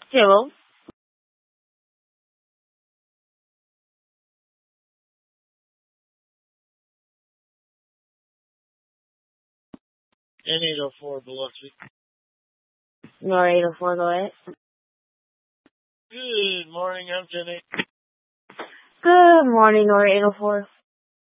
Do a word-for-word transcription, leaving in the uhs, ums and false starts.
Hello. N eight oh four Biloxi. Nor eight oh four, go ahead. Good morning, I'm Jenny. Good morning, Nor eight oh four.